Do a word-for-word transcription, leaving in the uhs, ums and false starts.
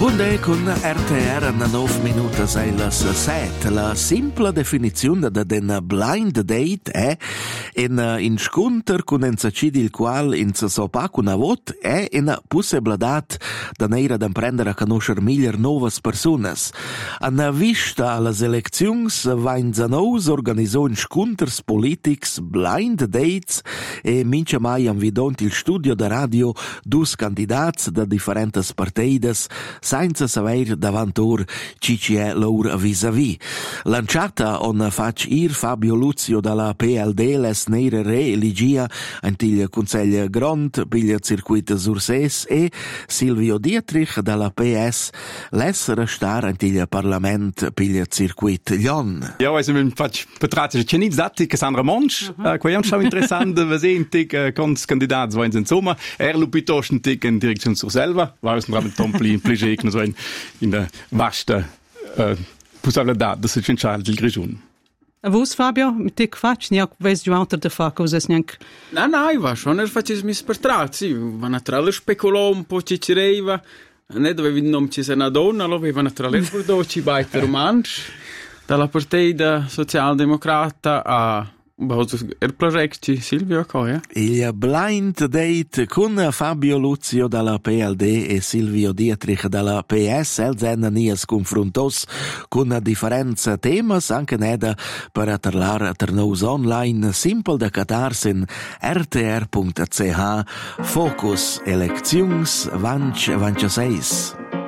Bunde con R T R na nove minuta sei las set. La simple definizione da den blind date è in in sconter con en zacidi il qual in sa sopa con a vot è in possibilitat da neira da prendere a conoscer miglior novas personas. An vista alle elections va in zanous organizzò in sconters politics blind dates e mince mai han vidont il studio da radio dus candidats da differentes parteides senza saber davantur ci ci è loro vis-à-vis. Lanciata on fac ir Fabio Luzio dalla P L D les neire re-eligia antil Consiglio Grond piglia circuit Surses e Silvio Dietrich dalla P S les restar antil Parlament piglia circuit Lion. Ja, also mình fac betrate c'è nit zatti che Sandra Monsch, uh, qua è un schau interessante, wir sehen tic cons candidats wollen in Sommer, er lupitoschen tic in Direktion zur selber, war es ein Tompli Plige so in in der vasta uh, possibilità da se centrale del Grigion. A vos, Fabio, mit te quatsch, ni auch weiss du alter de fa cosas nianc. No, no, va, schon er facis mis pertrat, sì, van a trale speculò un po' cicireva, ne dovevi nom ci se na donna, lo van a trale burdo ci baita romansch, dalla partita socialdemocrata a il progetto Silvio Coia. Il blind date con Fabio Luzio dalla P L D e Silvio Dietrich dalla P S el zen nies confrontos con differenza temas anche neda per atterlar ternos online simple da catars in r t r punto c h Focus Elections ventiventisei.